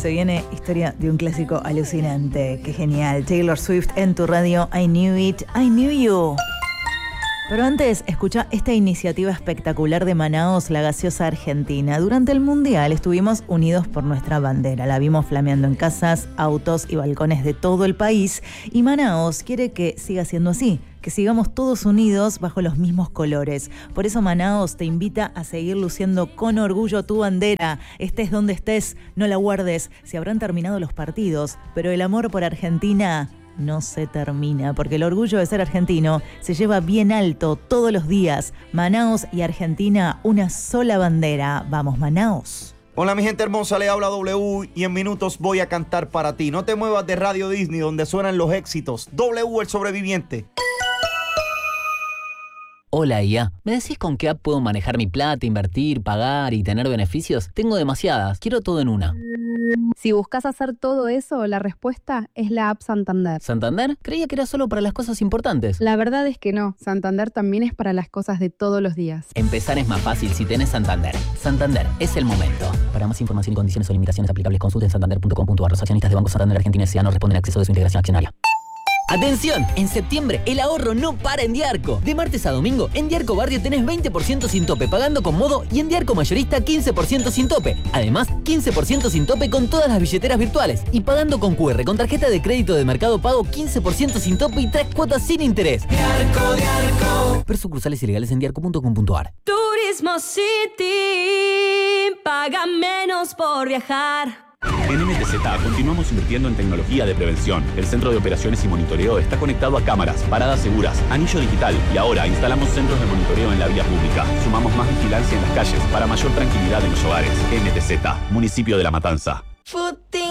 Se viene historia de un clásico alucinante. Qué genial. Taylor Swift en tu radio. I knew it, I knew you. Pero antes, escucha esta iniciativa espectacular de Manaos, la gaseosa argentina. Durante el Mundial estuvimos unidos por nuestra bandera. La vimos flameando en casas, autos y balcones de todo el país. Y Manaos quiere que siga siendo así, que sigamos todos unidos bajo los mismos colores. Por eso Manaos te invita a seguir luciendo con orgullo tu bandera. Estés donde estés, no la guardes. Se habrán terminado los partidos, pero el amor por Argentina no se termina, porque el orgullo de ser argentino se lleva bien alto todos los días. Manaos y Argentina, una sola bandera. ¡Vamos, Manaos! Hola mi gente hermosa, le habla W y en minutos voy a cantar para ti. No te muevas de Radio Disney, donde suenan los éxitos. W, el sobreviviente. Hola IA, ¿me decís con qué app puedo manejar mi plata, invertir, pagar y tener beneficios? Tengo demasiadas, quiero todo en una. Si buscas hacer todo eso, la respuesta es la app Santander. ¿Santander? Creía que era solo para las cosas importantes. La verdad es que no, Santander también es para las cosas de todos los días. Empezar es más fácil si tenés Santander. Santander, es el momento. Para más información y condiciones o limitaciones aplicables, consulten santander.com.ar. Los accionistas de Banco Santander Argentina S.A. no responden al acceso de su integración accionaria. ¡Atención! En septiembre el ahorro no para en Diarco. De martes a domingo, en Diarco Barrio tenés 20% sin tope pagando con Modo y en Diarco Mayorista 15% sin tope. Además, 15% sin tope con todas las billeteras virtuales. Y pagando con QR con tarjeta de crédito de Mercado Pago 15% sin tope y 3 cuotas sin interés. Diarco. Ver sucursales ilegales en diarco.com.ar. Turismo City. Paga menos por viajar. En MTZ continuamos invirtiendo en tecnología de prevención. El centro de operaciones y monitoreo está conectado a cámaras, paradas seguras, anillo digital y ahora instalamos centros de monitoreo en la vía pública. Sumamos más vigilancia en las calles para mayor tranquilidad en los hogares. MTZ, municipio de La Matanza.